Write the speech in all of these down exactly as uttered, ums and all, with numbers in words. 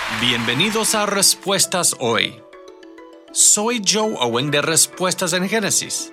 Bienvenidos a Respuestas Hoy. Soy Joe Owen de Respuestas en Génesis.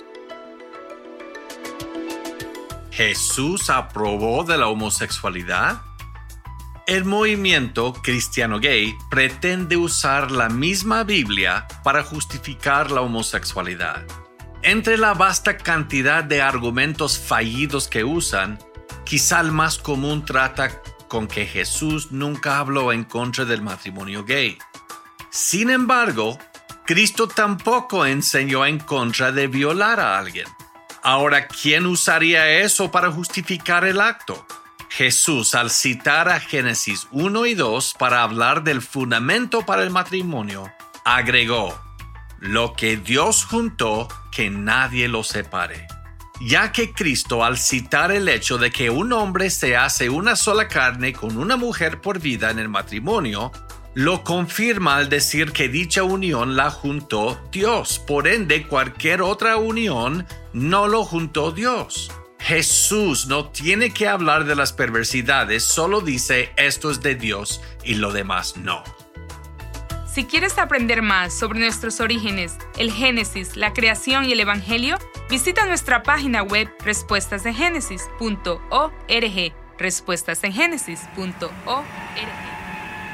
¿Jesús aprobó de la homosexualidad? El movimiento cristiano gay pretende usar la misma Biblia para justificar la homosexualidad. Entre la vasta cantidad de argumentos fallidos que usan, quizá el más común trata con que Jesús nunca habló en contra del matrimonio gay. Sin embargo, Cristo tampoco enseñó en contra de violar a alguien. Ahora, ¿quién usaría eso para justificar el acto? Jesús, al citar a Génesis uno y dos para hablar del fundamento para el matrimonio, agregó: lo que Dios juntó, que nadie lo separe. Ya que Cristo, al citar el hecho de que un hombre se hace una sola carne con una mujer por vida en el matrimonio, lo confirma al decir que dicha unión la juntó Dios. Por ende, cualquier otra unión no lo juntó Dios. Jesús no tiene que hablar de las perversidades, solo dice esto es de Dios y lo demás no. Si quieres aprender más sobre nuestros orígenes, el Génesis, la creación y el Evangelio, visita nuestra página web respuestas en génesis punto org. respuestas en génesis punto org